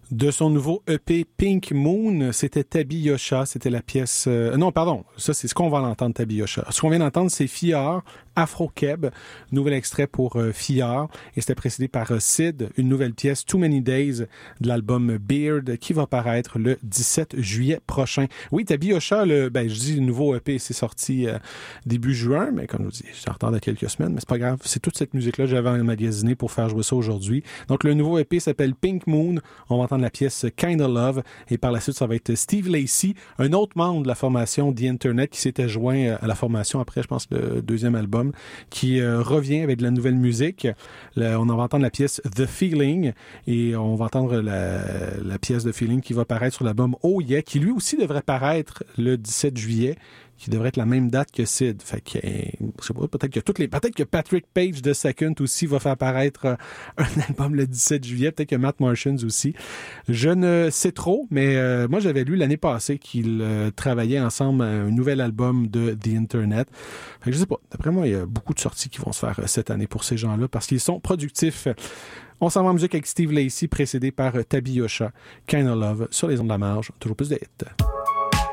De son nouveau EP Pink Moon, c'était Tabi Yosha, c'était la pièce... non, pardon, ça c'est ce qu'on va l'entendre, Tabi Yosha. Ce qu'on vient d'entendre, c'est Fiar, Afro-Keb, nouvel extrait pour Fiar, et c'était précédé par Sid, une nouvelle pièce, Too Many Days, de l'album Beard, qui va paraître le 17 juillet prochain. Oui, Tabi Yosha, je dis le nouveau EP, c'est sorti début juin, mais comme je vous dis, j'étais en retard de quelques semaines, mais c'est pas grave, c'est toute cette musique-là que j'avais emmagasinée pour faire jouer ça aujourd'hui. Donc le nouveau EP s'appelle Pink Moon, on va entendre la pièce Kinda Love, et par la suite, ça va être Steve Lacy, un autre membre de la formation The Internet qui s'était joint à la formation après, je pense, le deuxième album, qui revient avec de la nouvelle musique. On en va entendre la pièce The Feeling, et on va entendre la pièce The Feeling qui va paraître sur l'album Oh Yeah, qui lui aussi devrait paraître le 17 juillet, qui devrait être la même date que Sid. Fait que, je sais pas, peut-être que Patrick Page de Second aussi va faire apparaître un album le 17 juillet. Peut-être que Matt Martians aussi. Je ne sais trop, mais moi, j'avais lu l'année passée qu'ils travaillaient ensemble à un nouvel album de The Internet. Fait que je sais pas. D'après moi, il y a beaucoup de sorties qui vont se faire cette année pour ces gens-là parce qu'ils sont productifs. On s'en va en musique avec Steve Lacy, précédé par Tabi Yosha, Kinda Love, sur les ondes de la marge. Toujours plus de hits.